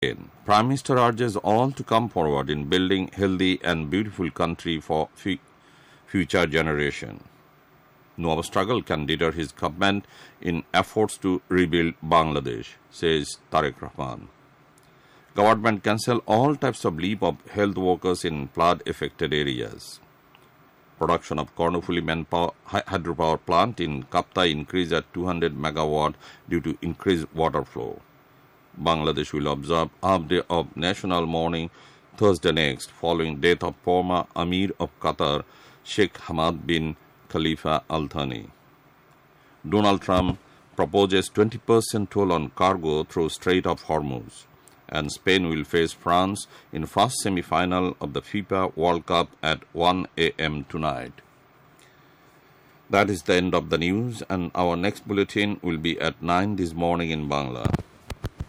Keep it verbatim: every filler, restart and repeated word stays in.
Prime Minister urges all to come forward in building healthy and beautiful country for f- future generation. No struggle can deter his government in efforts to rebuild Bangladesh, says Tariq Rahman. Government cancel all types of leave of health workers in flood-affected areas. Production of Kornufuli manpower hydropower plant in Kapta increased at two hundred megawatt due to increased water flow. Bangladesh will observe half day of national mourning Thursday next, following death of former Amir of Qatar, Sheikh Hamad bin Khalifa Al Thani. Donald Trump proposes twenty percent toll on cargo through Strait of Hormuz, and Spain will face France in first semi-final of the FIFA World Cup at one a.m. tonight. That is the end of the news, and our next bulletin will be at nine this morning in Bangla.